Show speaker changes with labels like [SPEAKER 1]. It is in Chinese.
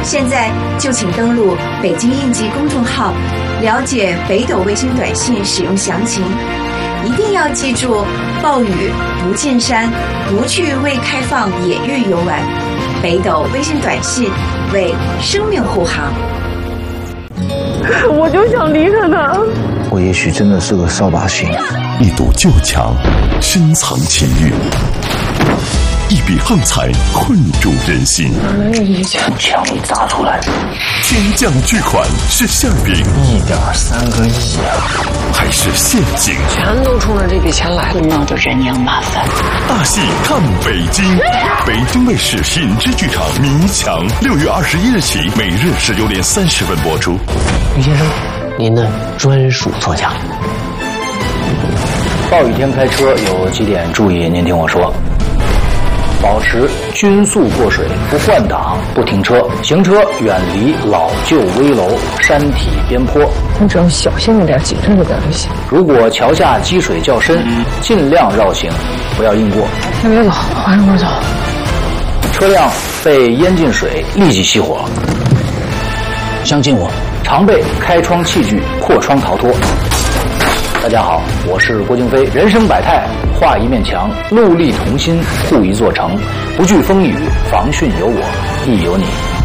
[SPEAKER 1] 现在就请登录北京应急公众号，了解北斗卫星短信使用详情。一定要记住，暴雨不进山，不去未开放野域游玩。北斗卫星短信为生命护航。
[SPEAKER 2] 我就想离开他。
[SPEAKER 3] 我也许真的是个扫把星。
[SPEAKER 4] 一堵旧墙，深藏情欲；一笔横财，困住人心。
[SPEAKER 3] 墙里砸出来，
[SPEAKER 4] 天降巨款是馅饼
[SPEAKER 3] 1.3个亿啊！
[SPEAKER 4] 还是陷阱？
[SPEAKER 2] 全都冲着这笔钱来了，
[SPEAKER 5] 闹得人仰马翻。
[SPEAKER 4] 大戏看北京，北京卫视品质剧场《迷墙》6月21日起，每日19点30分播出。
[SPEAKER 6] 于先生，您的专属座驾。
[SPEAKER 3] 暴雨天开车有几点注意，您听我说。保持均速过水，不换挡，不停车，行车远离老旧危楼、山体边坡。
[SPEAKER 2] 你只要小心一点，谨慎一点就行。
[SPEAKER 3] 如果桥下积水较深，尽量绕行，不要硬过。
[SPEAKER 2] 先别走，缓一会儿走。
[SPEAKER 3] 车辆被淹进水，立即熄火。相信我，常备开窗器具，破窗逃脱。大家好，我是郭京飞。人生百态，画一面墙，戮力同心，护一座城。不惧风雨，防汛有我，亦有你。